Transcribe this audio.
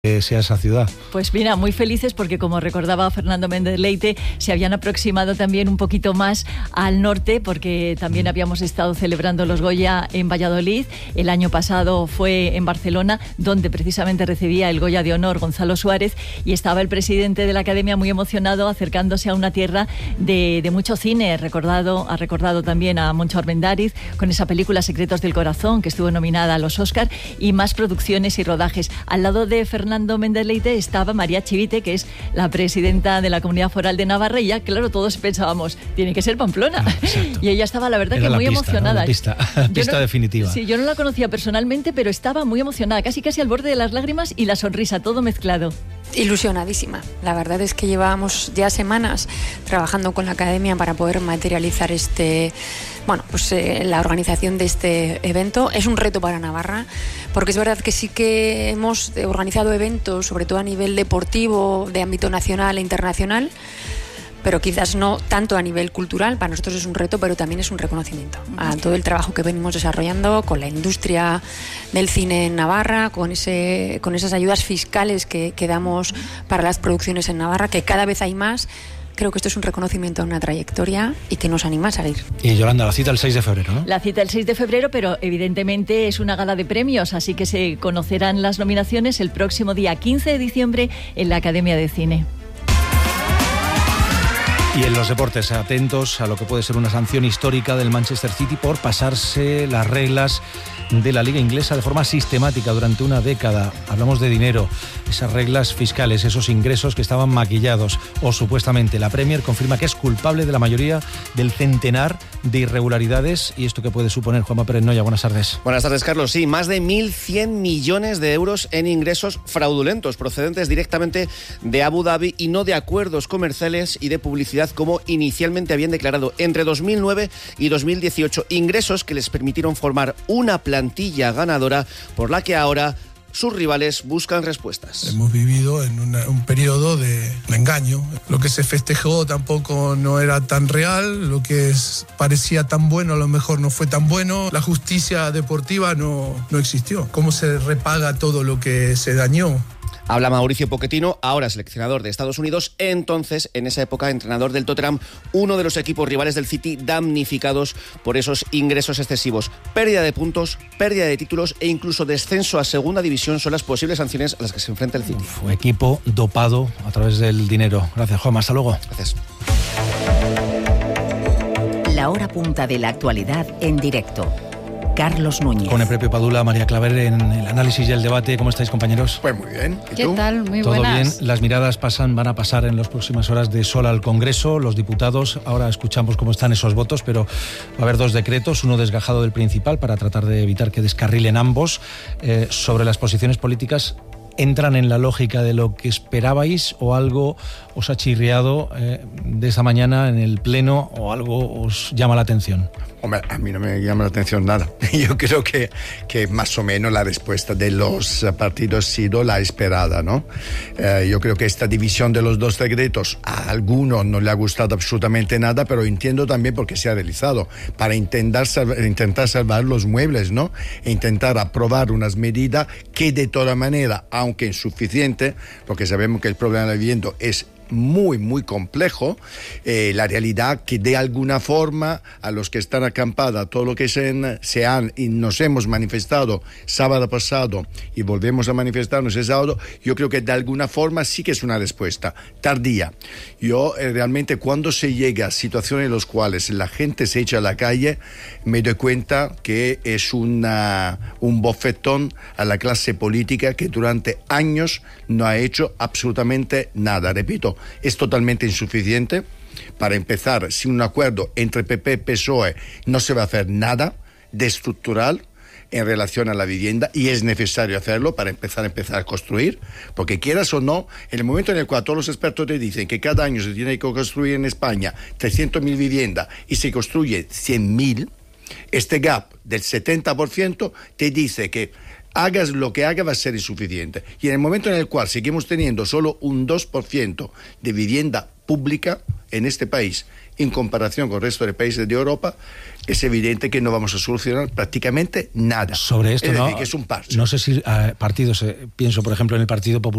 sea esa ciudad. Pues mira, muy felices porque, como recordaba Fernando Méndez Leite, se habían aproximado también un poquito más al norte, porque también habíamos estado celebrando los Goya en Valladolid. El año pasado fue en Barcelona, donde precisamente recibía el Goya de honor Gonzalo Suárez, y estaba el presidente de la Academia muy emocionado, acercándose a una tierra de mucho cine. Ha recordado también a Moncho Armendáriz con esa película Secretos del Corazón, que estuvo nominada a los Oscar, y más producciones y rodajes. Al lado de Fernando Méndez Leite estaba María Chivite, que es la presidenta de la Comunidad Foral de Navarra, y ya, claro, todos pensábamos, tiene que ser Pamplona. Y ella estaba, la verdad, era que muy pista, emocionada. ¿no? La pista definitiva. Sí, yo no la conocía personalmente, pero estaba muy emocionada, casi al borde de las lágrimas y la sonrisa, todo mezclado. Ilusionadísima. La verdad es que llevábamos ya semanas trabajando con la Academia para poder materializar la organización de este evento. Es un reto para Navarra, porque es verdad que sí que hemos organizado eventos, sobre todo a nivel deportivo, de ámbito nacional e internacional, pero quizás no tanto a nivel cultural. Para nosotros es un reto, pero también es un reconocimiento a todo el trabajo que venimos desarrollando con la industria del cine en Navarra, con esas ayudas fiscales que damos para las producciones en Navarra, que cada vez hay más. Creo que esto es un reconocimiento a una trayectoria y que nos anima a salir. Y Yolanda, la cita el 6 de febrero, ¿no? La cita el 6 de febrero, pero evidentemente es una gala de premios, así que se conocerán las nominaciones el próximo día 15 de diciembre en la Academia de Cine. Y en los deportes, atentos a lo que puede ser una sanción histórica del Manchester City por pasarse las reglas de la Liga Inglesa de forma sistemática durante una década. Hablamos de dinero, esas reglas fiscales, esos ingresos que estaban maquillados, o supuestamente. La Premier confirma que es culpable de la mayoría del centenar de irregularidades. ¿Y esto qué puede suponer, Juanma Pérez Noya? Buenas tardes. Buenas tardes, Carlos. Sí, más de 1.100 millones de euros en ingresos fraudulentos procedentes directamente de Abu Dhabi y no de acuerdos comerciales y de publicidad como inicialmente habían declarado entre 2009 y 2018. Ingresos que les permitieron formar una plantilla ganadora por la que ahora sus rivales buscan respuestas. Hemos vivido en un periodo de engaño. Lo que se festejó tampoco no era tan real, lo que parecía tan bueno a lo mejor no fue tan bueno. La justicia deportiva no existió. ¿Cómo se repaga todo lo que se dañó? Habla Mauricio Pochettino, ahora seleccionador de Estados Unidos, entonces, en esa época, entrenador del Tottenham, uno de los equipos rivales del City damnificados por esos ingresos excesivos. Pérdida de puntos, pérdida de títulos e incluso descenso a segunda división son las posibles sanciones a las que se enfrenta el City. Equipo dopado a través del dinero. Gracias, Juanma. Hasta luego. Gracias. La hora punta de la actualidad en directo. Carlos Núñez. Con Eprepio Padula, María Claver en el análisis y el debate. ¿Cómo estáis, compañeros? Pues muy bien. ¿Y tú? ¿Qué tal? Muy ¿Todo buenas. bien? Las miradas van a pasar en las próximas horas de sol al Congreso, los diputados. Ahora escuchamos cómo están esos votos, pero va a haber dos decretos, uno desgajado del principal para tratar de evitar que descarrilen ambos. Sobre las posiciones políticas, ¿entran en la lógica de lo que esperabais o algo os ha chirriado de esa mañana en el Pleno o algo os llama la atención? Hombre, a mí no me llama la atención nada. Yo creo que más o menos la respuesta de los partidos ha sido la esperada, ¿no? Yo creo que esta división de los dos decretos a alguno no le ha gustado absolutamente nada, pero entiendo también por qué se ha realizado, para intentar salvar los muebles, ¿no? E intentar aprobar unas medidas que de toda manera, aunque insuficiente, porque sabemos que el problema de la vivienda es muy, muy complejo, la realidad que de alguna forma a los que están acampada, todo lo que se han y nos hemos manifestado sábado pasado y volvemos a manifestarnos ese sábado, yo creo que de alguna forma sí que es una respuesta tardía. Yo realmente cuando se llega a situaciones en las cuales la gente se echa a la calle, me doy cuenta que es un bofetón a la clase política que durante años no ha hecho absolutamente nada. Repito, es totalmente insuficiente. Para empezar, sin un acuerdo entre PP y PSOE no se va a hacer nada de estructural en relación a la vivienda, y es necesario hacerlo para empezar a construir, porque quieras o no, en el momento en el cual todos los expertos te dicen que cada año se tiene que construir en España 300.000 viviendas y se construye 100.000, este gap del 70% te dice que hagas lo que haga va a ser insuficiente. Y en el momento en el cual seguimos teniendo solo un 2% de vivienda pública en este país, en comparación con el resto de países de Europa, es evidente que no vamos a solucionar prácticamente nada. Sobre esto, es decir, que es un parche. No sé si partidos, pienso por ejemplo en el Partido Popular,